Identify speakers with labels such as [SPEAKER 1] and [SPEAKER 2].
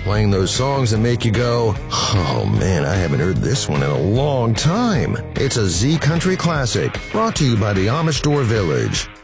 [SPEAKER 1] playing those songs that make you go, oh man, I haven't heard this one in a long time. It's a Z Country classic, brought to you by the Amish Door Village.